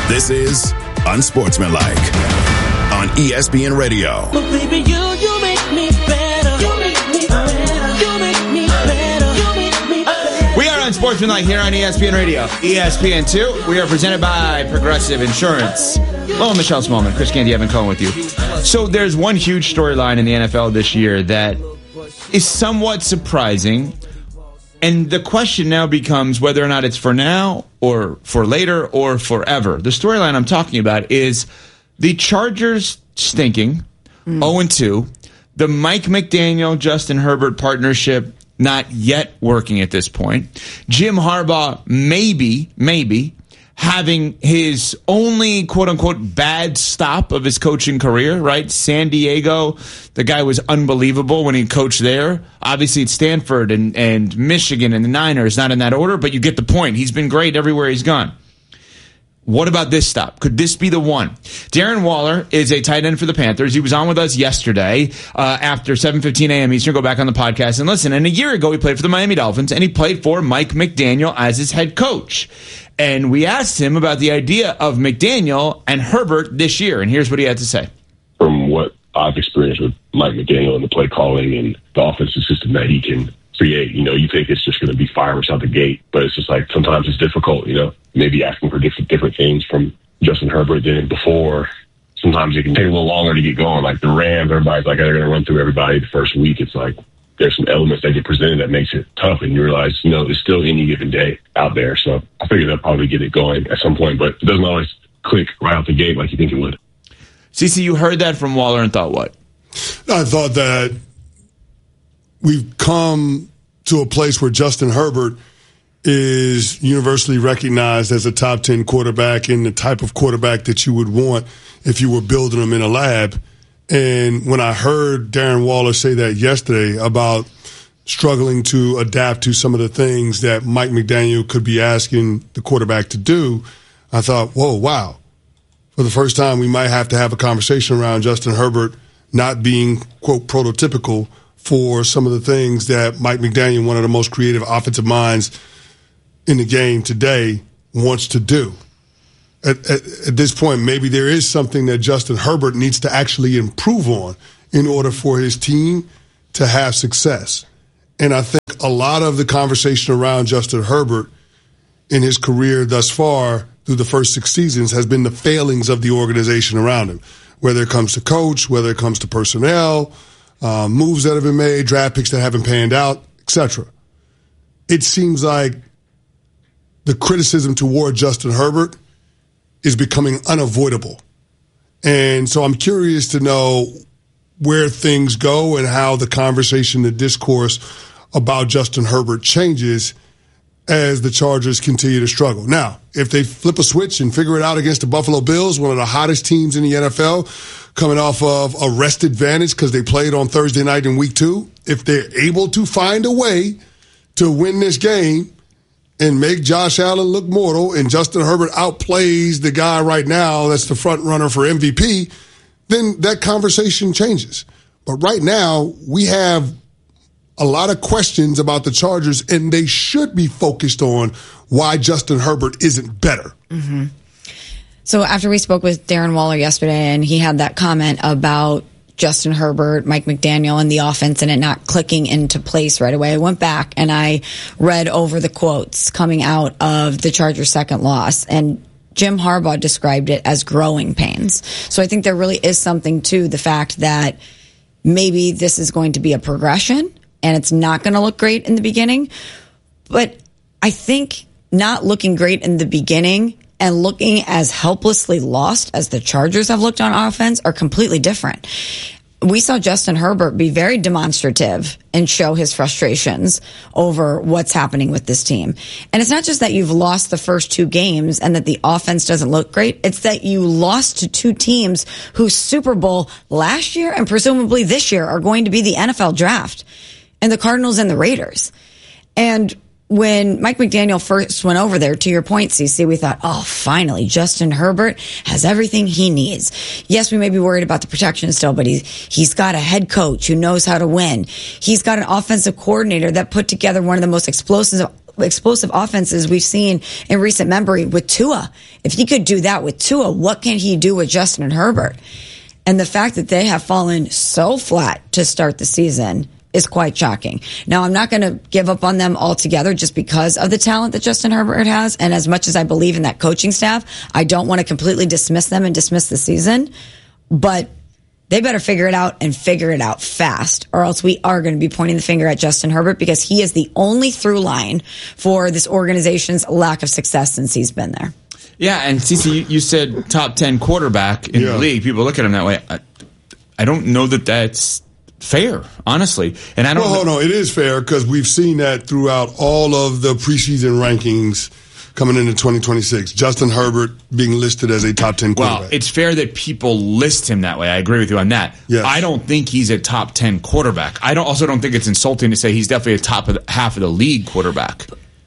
This is Unsportsmanlike on ESPN Radio. But baby, you make me better. You make me better. You make me better. You make me better. We are Unsportsmanlike here on ESPN Radio. ESPN2. We are presented by Progressive Insurance. Hello, Michelle Smallman, Chris Candy, Evan Cohen with you. So there's one huge storyline in the NFL this year that is somewhat surprising. And the question now becomes whether or not it's for now or for later or forever. The storyline I'm talking about is the Chargers stinking, 0-2. The Mike McDaniel, Justin Herbert partnership not yet working at this point. Jim Harbaugh maybe having his only quote-unquote bad stop of his coaching career, right? San Diego, the guy was unbelievable when he coached there. Obviously, it's Stanford and Michigan and the Niners, not in that order, but you get the point. He's been great everywhere he's gone. What about this stop? Could this be the one? Darren Waller is a tight end for the Panthers. He was on with us yesterday after 7:15 a.m. Eastern. Go back on the podcast and listen. And a year ago, he played for the Miami Dolphins, and he played for Mike McDaniel as his head coach. And we asked him about the idea of McDaniel and Herbert this year, and here's what he had to say. From what I've experienced with Mike McDaniel and the play calling and the offensive system that he can create, you think it's just going to be fireworks out the gate, but it's just like sometimes it's difficult, maybe asking for different things from Justin Herbert than before. Sometimes it can take a little longer to get going. Like the Rams, everybody's like, they're going to run through everybody the first week. It's like there's some elements that get presented that makes it tough, and you realize, it's still any given day out there. So I figured they'll probably get it going at some point, but it doesn't always click right out the gate like you think it would. CeCe, you heard that from Waller and thought what? I thought that we've come to a place where Justin Herbert is universally recognized as a top 10 quarterback and the type of quarterback that you would want if you were building him in a lab. And when I heard Darren Waller say that yesterday about struggling to adapt to some of the things that Mike McDaniel could be asking the quarterback to do, I thought, whoa, wow. For the first time, we might have to have a conversation around Justin Herbert not being, quote, prototypical for some of the things that Mike McDaniel, one of the most creative offensive minds in the game today, wants to do. At this point, maybe there is something that Justin Herbert needs to actually improve on in order for his team to have success. And I think a lot of the conversation around Justin Herbert in his career thus far through the first 6 seasons has been the failings of the organization around him, whether it comes to coach, whether it comes to personnel, moves that have been made, draft picks that haven't panned out, etc. It seems like the criticism toward Justin Herbert is becoming unavoidable. And so I'm curious to know where things go and how the conversation, the discourse about Justin Herbert changes as the Chargers continue to struggle. Now, if they flip a switch and figure it out against the Buffalo Bills, one of the hottest teams in the NFL, coming off of a rest advantage because they played on Thursday night in week 2, if they're able to find a way to win this game and make Josh Allen look mortal and Justin Herbert outplays the guy right now that's the front runner for MVP, then that conversation changes. But right now, we have a lot of questions about the Chargers, and they should be focused on why Justin Herbert isn't better. Mm-hmm. So after we spoke with Darren Waller yesterday, and he had that comment about Justin Herbert, Mike McDaniel, and the offense and it not clicking into place right away, I went back and I read over the quotes coming out of the Chargers' second loss, and Jim Harbaugh described it as growing pains. So I think there really is something to the fact that maybe this is going to be a progression and it's not going to look great in the beginning. But I think not looking great in the beginning and looking as helplessly lost as the Chargers have looked on offense are completely different. We saw Justin Herbert be very demonstrative and show his frustrations over what's happening with this team. And it's not just that you've lost the first 2 games and that the offense doesn't look great. It's that you lost to 2 teams whose Super Bowl last year and presumably this year are going to be the NFL draft, and the Cardinals and the Raiders. And when Mike McDaniel first went over there, to your point, CeCe, we thought, oh, finally, Justin Herbert has everything he needs. Yes, we may be worried about the protection still, but he's got a head coach who knows how to win. He's got an offensive coordinator that put together one of the most explosive explosive offenses we've seen in recent memory with Tua. If he could do that with Tua, what can he do with Justin and Herbert? And the fact that they have fallen so flat to start the season is quite shocking. Now, I'm not going to give up on them altogether just because of the talent that Justin Herbert has. And as much as I believe in that coaching staff, I don't want to completely dismiss them and dismiss the season. But they better figure it out and figure it out fast, or else we are going to be pointing the finger at Justin Herbert because he is the only through line for this organization's lack of success since he's been there. Yeah, and Cece, you said top 10 quarterback in the league. People look at him that way. I don't know that that's fair, honestly. And I don't. Well, hold on. It is fair because we've seen that throughout all of the preseason rankings coming into 2026. Justin Herbert being listed as a top 10 quarterback. Well, it's fair that people list him that way. I agree with you on that. Yes. I don't think he's a top 10 quarterback. I also don't think it's insulting to say he's definitely a top of half of the league quarterback.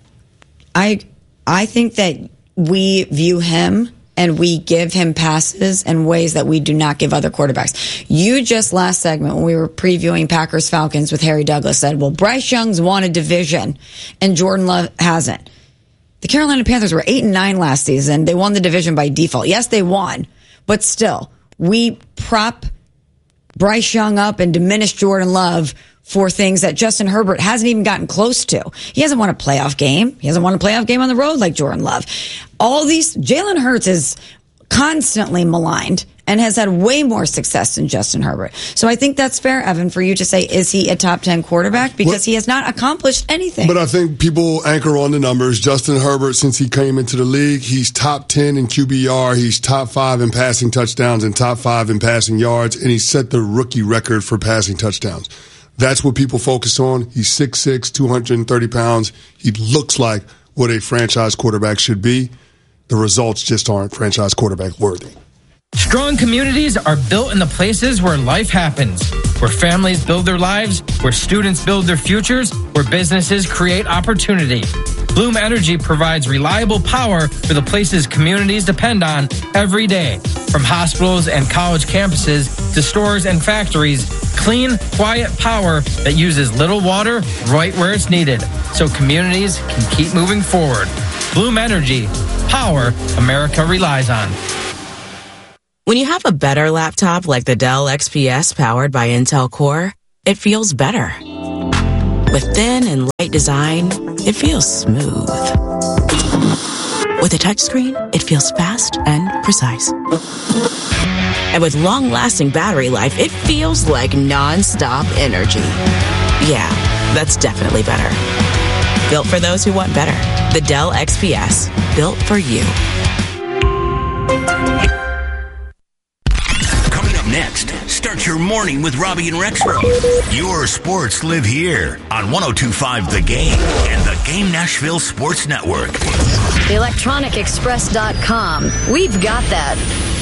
I think that we view him and we give him passes in ways that we do not give other quarterbacks. You just last segment when we were previewing Packers Falcons with Harry Douglas said, well, Bryce Young's won a division and Jordan Love hasn't. The Carolina Panthers were 8-9 last season. They won the division by default. Yes, they won, but still, we prop Bryce Young up and diminish Jordan Love for things that Justin Herbert hasn't even gotten close to. He hasn't won a playoff game. He hasn't won a playoff game on the road like Jordan Love. Jalen Hurts is constantly maligned and has had way more success than Justin Herbert. So I think that's fair, Evan, for you to say, is he a top 10 quarterback? Because he has not accomplished anything. But I think people anchor on the numbers. Justin Herbert, since he came into the league, he's top 10 in QBR. He's top 5 in passing touchdowns and top 5 in passing yards. And he set the rookie record for passing touchdowns. That's what people focus on. He's 6'6", 230 pounds. He looks like what a franchise quarterback should be. The results just aren't franchise quarterback worthy. Strong communities are built in the places where life happens, where families build their lives, where students build their futures, where businesses create opportunity. Bloom Energy provides reliable power for the places communities depend on every day. From hospitals and college campuses to stores and factories, clean, quiet power that uses little water right where it's needed, so communities can keep moving forward. Bloom Energy, power America relies on. When you have a better laptop like the Dell XPS powered by Intel Core, it feels better. With thin and light design, it feels smooth. With a touchscreen, it feels fast and precise. And with long-lasting battery life, it feels like non-stop energy. Yeah, that's definitely better. Built for those who want better. The Dell XPS, built for you. Next, start your morning with Robbie and Rexro. Your sports live here on 102.5 The Game and the Game Nashville Sports Network. ElectronicExpress.com. We've got that.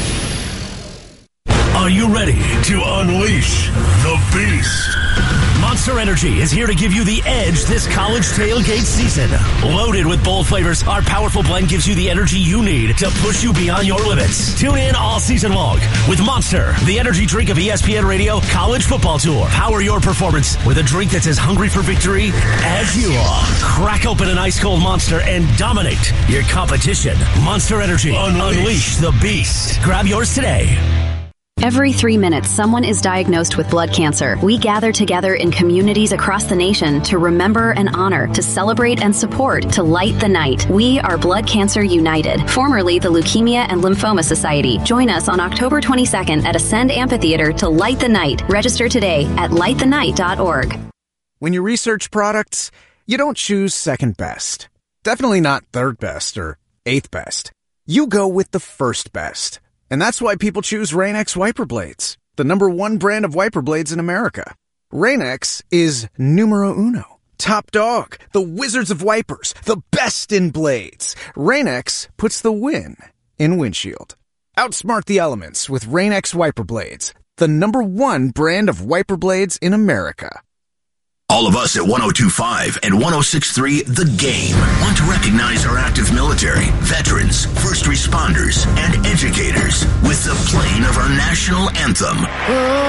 Are you ready to unleash the beast? Monster Energy is here to give you the edge this college tailgate season. Loaded with bold flavors, our powerful blend gives you the energy you need to push you beyond your limits. Tune in all season long with Monster, the energy drink of ESPN Radio College Football Tour. Power your performance with a drink that's as hungry for victory as you are. Crack open an ice-cold Monster and dominate your competition. Monster Energy. Unleash the beast. Grab yours today. Every 3 minutes, someone is diagnosed with blood cancer. We gather together in communities across the nation to remember and honor, to celebrate and support, to light the night. We are Blood Cancer United, formerly the Leukemia and Lymphoma Society. Join us on October 22nd at Ascend Amphitheater to light the night. Register today at lightthenight.org. When you research products, you don't choose second best. Definitely not third best or eighth best. You go with the first best. And that's why people choose Rain-X wiper blades, the #1 brand of wiper blades in America. Rain-X is numero uno, top dog, the wizards of wipers, the best in blades. Rain-X puts the win in windshield. Outsmart the elements with Rain-X wiper blades, the #1 brand of wiper blades in America. All of us at 102.5 and 106.3 The Game want to recognize our active military, veterans, first responders, and educators with the playing of our national anthem.